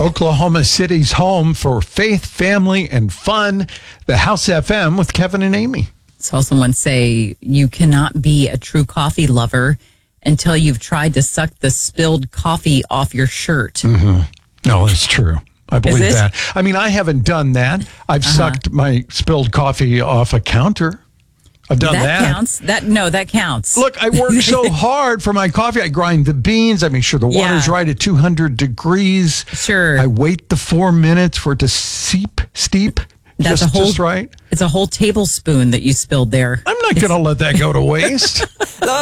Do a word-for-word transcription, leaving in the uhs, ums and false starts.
Oklahoma City's home for faith, family, and fun. The House F M with Kevin and Amy. Saw someone say you cannot be a true coffee lover until you've tried to suck the spilled coffee off your shirt. Mm-hmm. No, it's true. I believe Is it? that. I mean, I haven't done that. I've uh-huh. sucked my spilled coffee off a counter. I've done that. That counts. That no, that counts. Look, I work so hard for my coffee. I grind the beans. I make sure the water's Yeah. right at two hundred degrees. Sure. I wait the four minutes for it to seep, steep. That's just, a whole, just right. It's a whole tablespoon that you spilled there. I'm not going to let that go to waste.